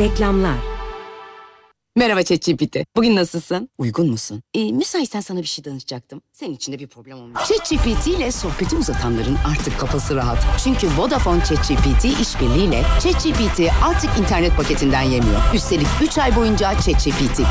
Reklamlar. Merhaba ChatGPT. Bugün nasılsın? Uygun musun? Müsaitsen sana bir şey danışacaktım. Senin için de bir problem olmuş. ChatGPT ile sohbeti uzatanların artık kafası rahat. Çünkü Vodafone ChatGPT işbirliğiyle ChatGPT artık internet paketinden yemiyor. Üstelik 3 ay boyunca ChatGPT